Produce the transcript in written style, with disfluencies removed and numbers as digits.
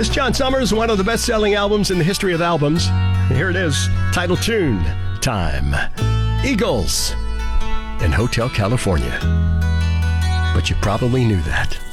It's John Summers, one of the best-selling albums in the history of albums. Here it is, title tune time. Eagles in Hotel California. But you probably knew that.